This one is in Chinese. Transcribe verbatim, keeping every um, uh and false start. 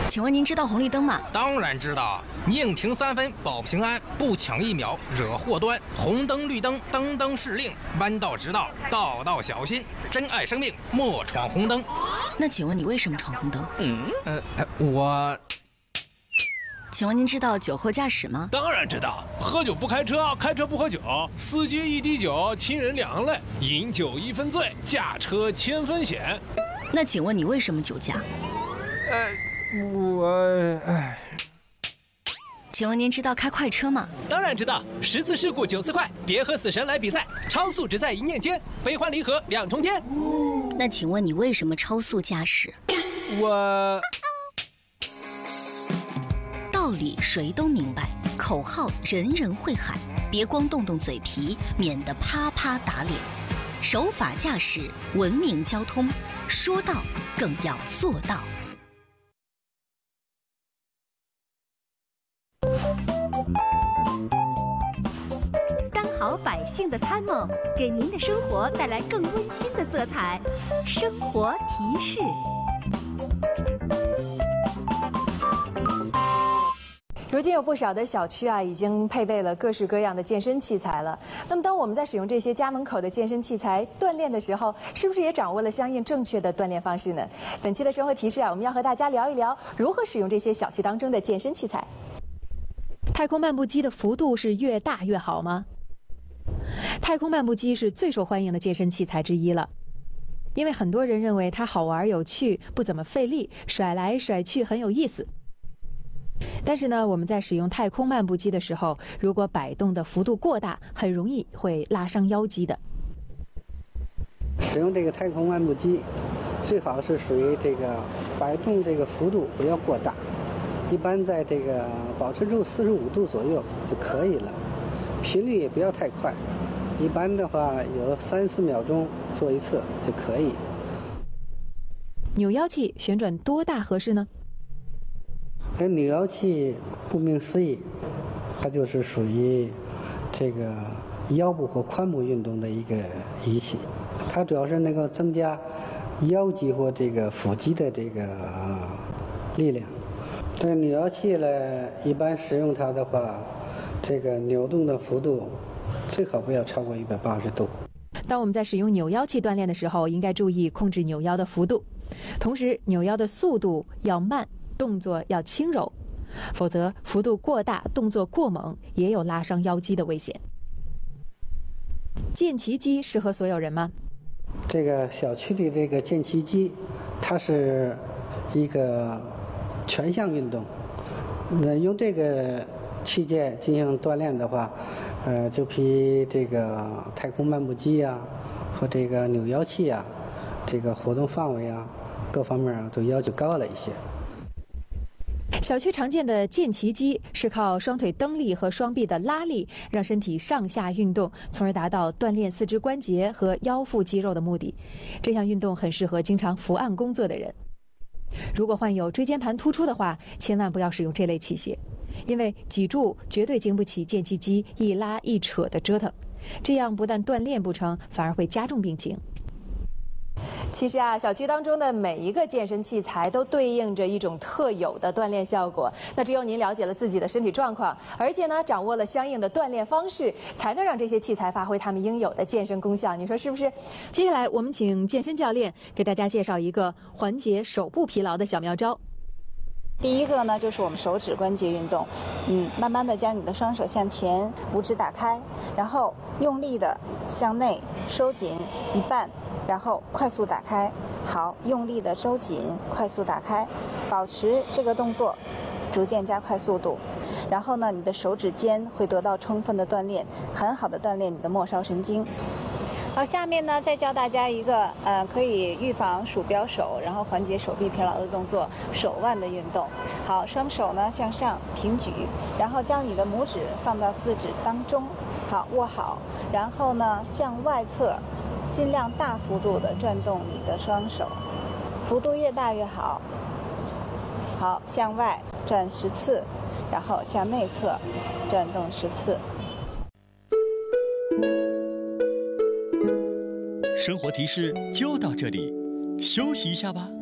请问您知道红绿灯吗？ 当然知道，宁停三分保平安，不抢一秒惹祸端。红灯绿灯，灯灯是令，弯道直道，道道小心。珍爱生命，莫闯红灯。 那请问你为什么闯红灯？ 嗯，呃，我。 请问您知道酒后驾驶吗？ 当然知道，喝酒不开车，开车不喝酒，司机一滴酒，亲人两泪，饮酒一分醉，驾车千分险。 那请问你为什么酒驾？ 呃。我哎， 请问您知道开快车吗？ 当然知道，十次事故九次快，别和死神来比赛，超速只在一念间，悲欢离合两重天。 那请问你为什么超速驾驶？ 我道理谁都明白，口号人人会喊，别光动动嘴皮，免得啪啪打脸。守法驾驶，文明交通，说到更要做到。 好百姓的参谋，给您的生活带来更温馨的色彩。生活提示。 如今有不少的小区啊，已经配备了各式各样的健身器材了。那么，当我们在使用这些家门口的健身器材锻炼的时候，是不是也掌握了相应正确的锻炼方式呢？本期的生活提示啊，我们要和大家聊一聊如何使用这些小区当中的健身器材。 太空漫步机的幅度是越大越好吗？太空漫步机是最受欢迎的健身器材之一了，因为很多人认为它好玩有趣，不怎么费力，甩来甩去很有意思。但是呢，我们在使用太空漫步机的时候，如果摆动的幅度过大，很容易会拉伤腰肌的。 使用这个太空漫步机，最好是属于这个摆动这个幅度不要过大，一般在这个保持住四十五度左右就可以了。频率也不要太快，一般的话有三四秒钟做一次就可以。 扭腰器旋转多大合适呢？ 哎，扭腰器顾名思义，它就是属于这个腰部或髋部运动的一个仪器，它主要是能够增加腰肌或这个腹肌的这个力量。这扭腰器呢，一般使用它的话，这个扭动的幅度最好不要超过一百八十度。 当我们在使用扭腰器锻炼的时候，应该注意控制扭腰的幅度，同时扭腰的速度要慢，动作要轻柔，否则幅度过大，动作过猛，也有拉伤腰肌的危险。健骑机适合所有人吗？ 这个小区里这个健骑机，它是一个全项运动，那用这个器械进行锻炼的话，呃，就比这个太空漫步机啊和这个扭腰器啊，这个活动范围啊，各方面啊都要求高了一些。 小区常见的健骑机是靠双腿蹬力和双臂的拉力，让身体上下运动，从而达到锻炼四肢关节和腰腹肌肉的目的。这项运动很适合经常伏案工作的人。如果患有椎间盘突出的话，千万不要使用这类器械，因为脊柱绝对经不起健骑机一拉一扯的折腾，这样不但锻炼不成，反而会加重病情。 其实啊，小区当中的每一个健身器材都对应着一种特有的锻炼效果。那只有您了解了自己的身体状况，而且呢掌握了相应的锻炼方式，才能让这些器材发挥它们应有的健身功效。你说是不是？ 接下来我们请健身教练给大家介绍一个缓解手部疲劳的小妙招。 第一个呢，就是我们手指关节运动。嗯，慢慢的将你的双手向前，五指打开，然后用力的向内收紧一半，然后快速打开。好，用力的收紧，快速打开，保持这个动作，逐渐加快速度。然后呢，你的手指尖会得到充分的锻炼，很好的锻炼你的末梢神经。好，下面呢再教大家一个呃可以预防鼠标手，然后缓解手臂疲劳的动作——手腕的运动。好，双手呢向上平举，然后将你的拇指放到四指当中，好，握好，然后呢向外侧，尽量大幅度的转动你的双手，幅度越大越好。好，向外转十次，然后向内侧转动十次。 生活提示就到这里，休息一下吧。